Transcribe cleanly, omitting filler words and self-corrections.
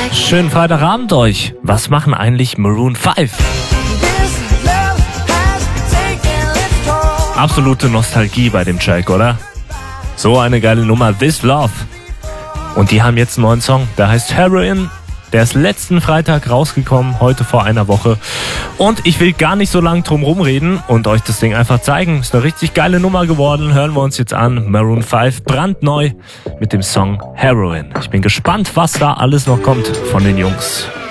Schönen Freitagabend euch. Was machen eigentlich Maroon 5? Absolute Nostalgie bei dem Track, oder? So eine geile Nummer, This Love. Und die haben jetzt einen neuen Song, der heißt Heroin. Der ist letzten Freitag rausgekommen, heute vor einer Woche. Und ich will gar nicht so lange drum rumreden und euch das Ding einfach zeigen. Ist eine richtig geile Nummer geworden. Hören wir uns jetzt an. Maroon 5, brandneu mit dem Song Heroin. Ich bin gespannt, was da alles noch kommt von den Jungs.